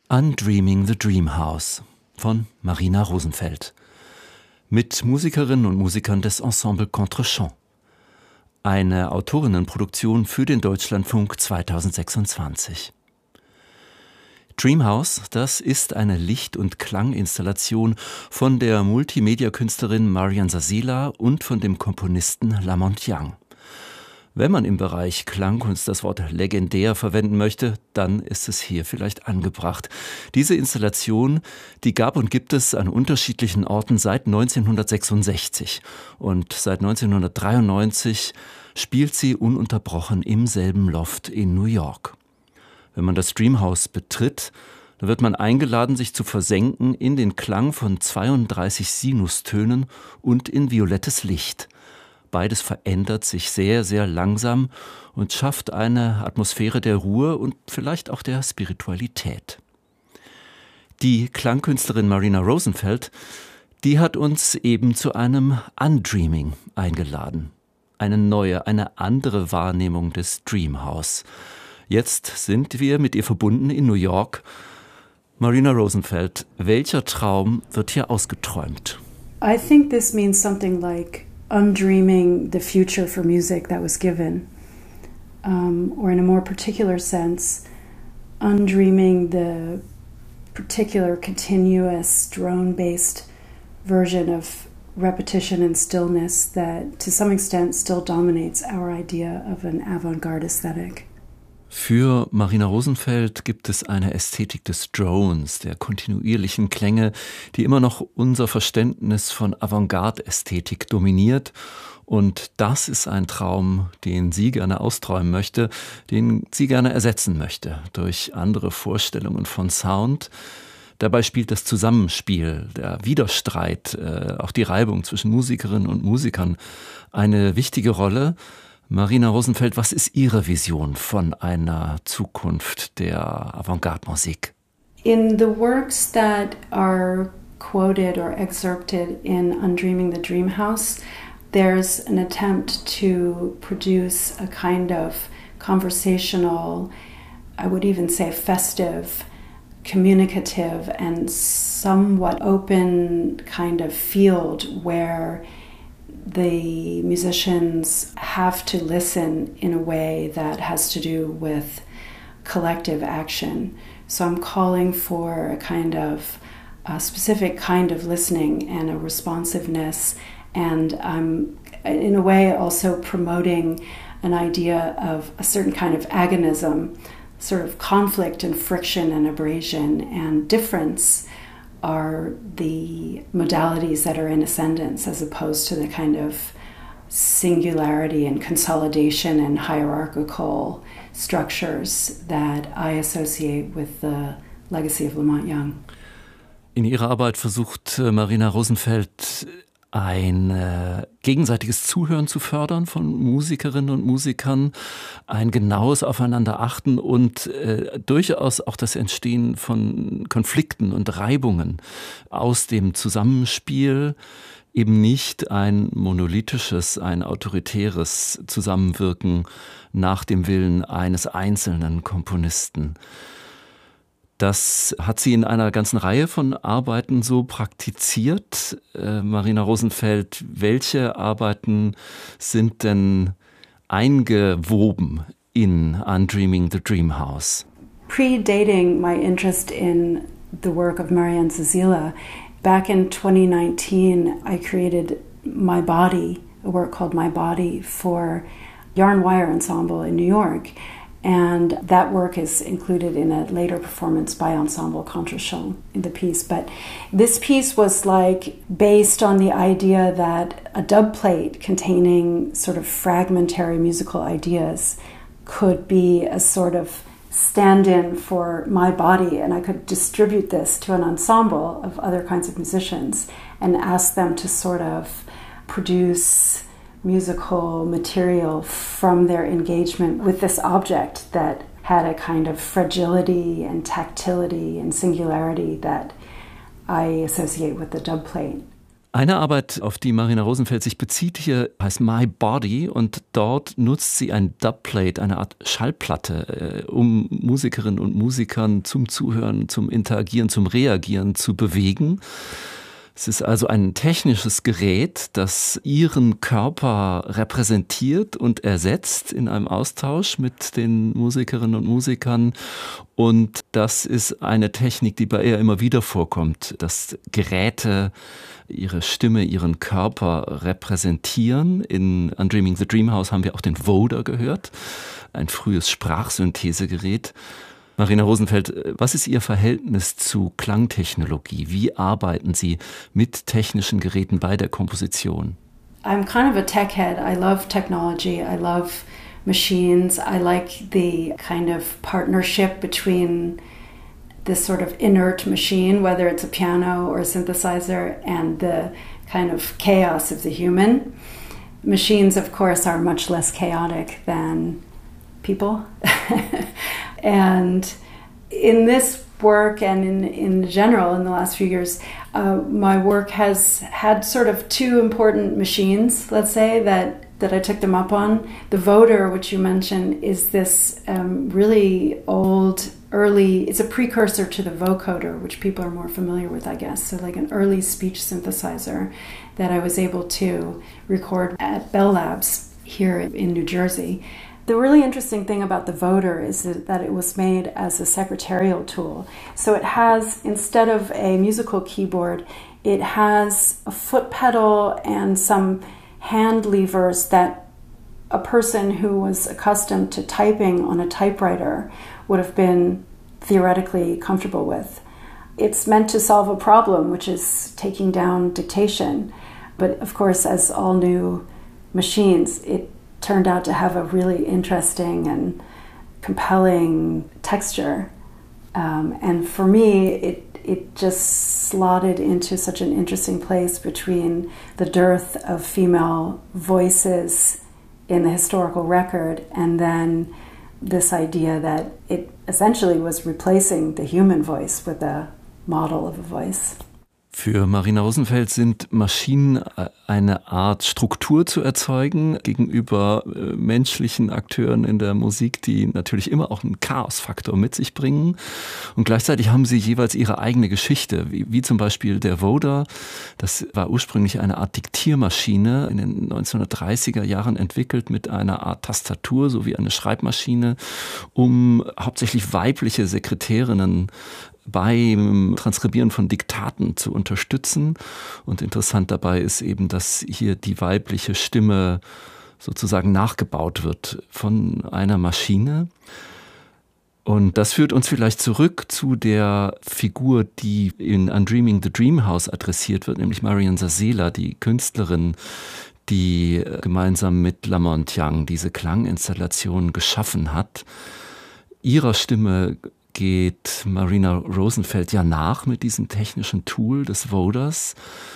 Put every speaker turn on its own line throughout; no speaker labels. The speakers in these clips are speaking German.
Undreaming the Dream House von Marina Rosenfeld mit Musikerinnen und Musikern des Ensemble Contrechamp. Eine Autorinnenproduktion für den Deutschlandfunk 2026. Dreamhouse, das ist eine Licht- und Klanginstallation von der Multimedia-Künstlerin Marian Sasila und von dem Komponisten Lamont Young. Wenn man im Bereich Klangkunst das Wort legendär verwenden möchte, dann ist es hier vielleicht angebracht. Diese Installation, die gab und gibt es an unterschiedlichen Orten seit 1966. Und seit 1993 spielt sie ununterbrochen im selben Loft in New York. Wenn man das Dreamhouse betritt, dann wird man eingeladen, sich zu versenken in den Klang von 32 Sinustönen und in violettes Licht. Beides verändert sich sehr, sehr langsam und schafft eine Atmosphäre der Ruhe und vielleicht auch der Spiritualität. Die Klangkünstlerin Marina Rosenfeld, die hat uns eben zu einem Undreaming eingeladen. Eine neue, eine andere Wahrnehmung des Dreamhouse. Jetzt sind wir mit ihr verbunden in New York. Marina Rosenfeld, welcher Traum wird hier ausgeträumt?
I think this means something like undreaming the future for music that was given, or in a more particular sense, undreaming the particular continuous drone-based version of repetition and stillness that to some extent still dominates our idea of an avant-garde aesthetic.
Für Marina Rosenfeld gibt es eine Ästhetik des Drones, der kontinuierlichen Klänge, die immer noch unser Verständnis von Avantgarde-Ästhetik dominiert. Und das ist ein Traum, den sie gerne austräumen möchte, den sie gerne ersetzen möchte durch andere Vorstellungen von Sound. Dabei spielt das Zusammenspiel, der Widerstreit, auch die Reibung zwischen Musikerinnen und Musikern eine wichtige Rolle. Marina Rosenfeld, was ist Ihre Vision von einer Zukunft der Avantgarde-Musik?
In the works that are quoted or excerpted in Undreaming the Dream House, there's an attempt to produce a kind of conversational, I would even say festive, communicative and somewhat open kind of field where the musicians have to listen in a way that has to do with collective action. So I'm calling for a specific kind of listening and a responsiveness, and I'm in a way also promoting an idea of a certain kind of agonism, sort of conflict and friction and abrasion and difference are the modalities that are in ascendance as opposed to the kind of singularity and consolidation and hierarchical structures that I associate with the legacy of Lamont Young.
In ihrer Arbeit versucht Marina Rosenfeld ein gegenseitiges Zuhören zu fördern von Musikerinnen und Musikern, ein genaues Aufeinanderachten und durchaus auch das Entstehen von Konflikten und Reibungen aus dem Zusammenspiel, eben nicht ein monolithisches, ein autoritäres Zusammenwirken nach dem Willen eines einzelnen Komponisten. Das hat sie in einer ganzen Reihe von Arbeiten so praktiziert. Marina Rosenfeld, welche Arbeiten sind denn eingewoben in Undreaming the Dream House?
Predating my interest in the work of Marian Sasila, back in 2019 I created My Body, a work called My Body for Yarn Wire Ensemble in New York. And that work is included in a later performance by Ensemble Contrechamp in the piece. But this piece was like based on the idea that a dub plate containing sort of fragmentary musical ideas could be a sort of stand-in for my body, and I could distribute this to an ensemble of other kinds of musicians and ask them to sort of produce musical material from their engagement with this object that had a kind of fragility and tactility and singularity that I associate with the dub plate.
Eine Arbeit, auf die Marina Rosenfeld sich bezieht hier, heißt My Body, und dort nutzt sie ein Dubplate, eine Art Schallplatte, um Musikerinnen und Musikern zum Zuhören, zum Interagieren, zum Reagieren zu bewegen. Es ist also ein technisches Gerät, das ihren Körper repräsentiert und ersetzt in einem Austausch mit den Musikerinnen und Musikern. Und das ist eine Technik, die bei ihr immer wieder vorkommt, dass Geräte ihre Stimme, ihren Körper repräsentieren. In Undreaming the Dream House haben wir auch den Voder gehört, ein frühes Sprachsynthesegerät. Marina Rosenfeld, was ist Ihr Verhältnis zu Klangtechnologie? Wie arbeiten Sie mit technischen Geräten bei der Komposition?
I'm kind of a tech head. I love technology. I love machines. I like the kind of partnership between this sort of inert machine, whether it's a piano or a synthesizer, and the kind of chaos of the human. Machines, of course, are much less chaotic than people. And in this work and in general in the last few years, my work has had sort of two important machines, let's say, that I took them up on. The Voder, which you mentioned, is this really old, early, it's a precursor to the vocoder, which people are more familiar with, I guess. So like an early speech synthesizer that I was able to record at Bell Labs here in New Jersey. The really interesting thing about the Voder is that it was made as a secretarial tool. So it has, instead of a musical keyboard, it has a foot pedal and some hand levers that a person who was accustomed to typing on a typewriter would have been theoretically comfortable with. It's meant to solve a problem, which is taking down dictation. But of course, as all new machines, it turned out to have a really interesting and compelling texture. And for me, it just slotted into such an interesting place between the dearth of female voices in the historical record and then this idea that it essentially was replacing the human voice with a model of a voice.
Für Marina Rosenfeld sind Maschinen eine Art Struktur zu erzeugen gegenüber menschlichen Akteuren in der Musik, die natürlich immer auch einen Chaosfaktor mit sich bringen. Und gleichzeitig haben sie jeweils ihre eigene Geschichte, wie zum Beispiel der Voder. Das war ursprünglich eine Art Diktiermaschine, in den 1930er Jahren entwickelt mit einer Art Tastatur sowie eine Schreibmaschine, um hauptsächlich weibliche Sekretärinnen beim Transkribieren von Diktaten zu unterstützen. Und interessant dabei ist eben, dass hier die weibliche Stimme sozusagen nachgebaut wird von einer Maschine. Und das führt uns vielleicht zurück zu der Figur, die in Undreaming the Dream House adressiert wird, nämlich Marian Sasela, die Künstlerin, die gemeinsam mit Lamont Young diese Klanginstallation geschaffen hat. Ihrer Stimme geht Marina Rosenfeld ja nach mit diesem technischen Tool des Voders.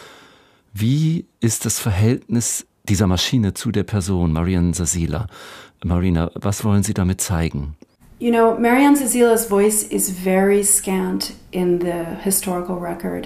Wie ist das Verhältnis dieser Maschine zu der Person, Marian Sasela? Marina, was wollen Sie damit zeigen?
You know, Marian Sasela's voice is very scant in the historical record.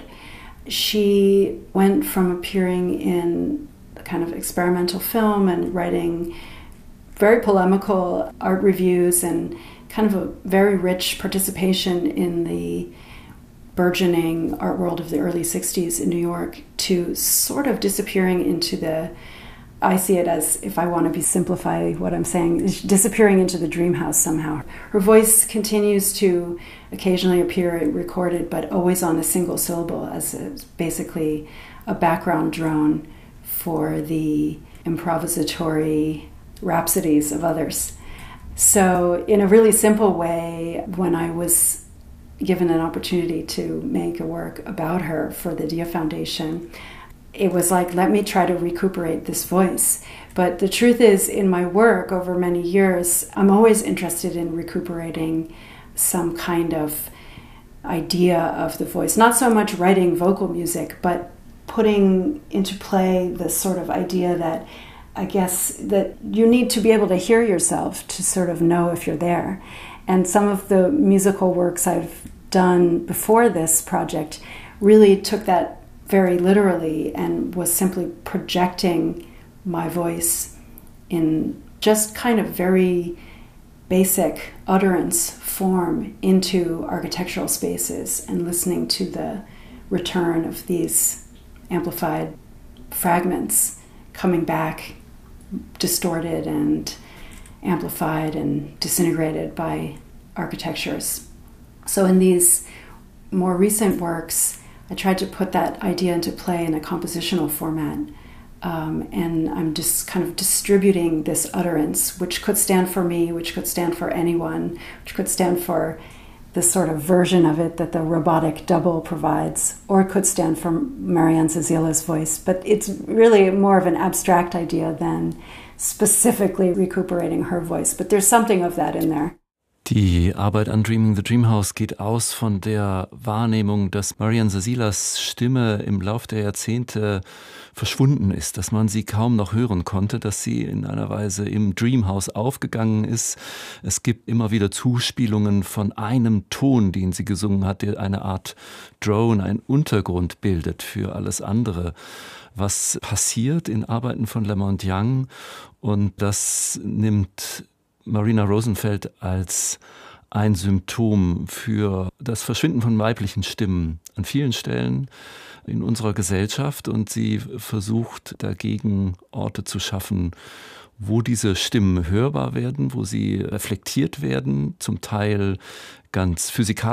She went from appearing in kind of experimental film and writing very polemical art reviews and kind of a very rich participation in the burgeoning art world of the early 60s in New York to sort of disappearing into the, I see it as, if I want to be simplify what I'm saying, is disappearing into the dream house somehow. Her voice continues to occasionally appear recorded, but always on a single syllable as basically a background drone for the improvisatory rhapsodies of others. So in a really simple way, when I was given an opportunity to make a work about her for the Dia Foundation, it was like, let me try to recuperate this voice. But the truth is, in my work over many years, I'm always interested in recuperating some kind of idea of the voice. Not so much writing vocal music, but putting into play this sort of idea that I guess that you need to be able to hear yourself to sort of know if you're there. And some of the musical works I've done before this project really took that very literally and was simply projecting my voice in just kind of very basic utterance form into architectural spaces and listening to the return of these amplified fragments coming back distorted and amplified and disintegrated by architectures. So in these more recent works, I tried to put that idea into play in a compositional format. And I'm just kind of distributing this utterance, which could stand for me, which could stand for anyone, which could stand for this sort of version of it that the robotic double provides, or it could stand for Marianne Zazila's voice. But it's really more of an abstract idea than specifically recuperating her voice. But there's something of that in there.
Die Arbeit an Dreaming the Dream House geht aus von der Wahrnehmung, dass Marianne Zazilas Stimme im Lauf der Jahrzehnte verschwunden ist, dass man sie kaum noch hören konnte, dass sie in einer Weise im Dream House aufgegangen ist. Es gibt immer wieder Zuspielungen von einem Ton, den sie gesungen hat, der eine Art Drone, ein Untergrund bildet für alles andere, was passiert in Arbeiten von Lamont Young. Und das nimmt Marina Rosenfeld als ein Symptom für das Verschwinden von weiblichen Stimmen an vielen Stellen in unserer Gesellschaft, und sie versucht dagegen Orte zu schaffen, wo diese Stimmen hörbar werden, wo sie reflektiert werden, zum Teil ganz physikalisch